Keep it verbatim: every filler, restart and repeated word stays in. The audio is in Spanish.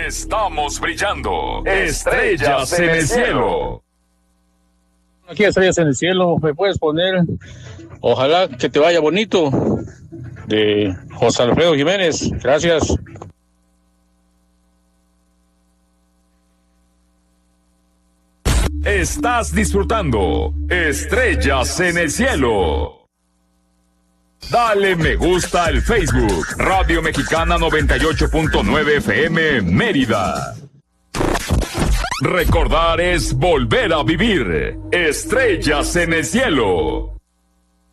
Estamos brillando. Estrellas en el cielo. Aquí Estrellas en el cielo, me puedes poner Ojalá que te vaya bonito, de José Alfredo Jiménez. Gracias. Estás disfrutando Estrellas en el cielo. Dale me gusta al Facebook Radio Mexicana noventa y ocho punto nueve F M Mérida. Recordar es volver a vivir. Estrellas en el cielo.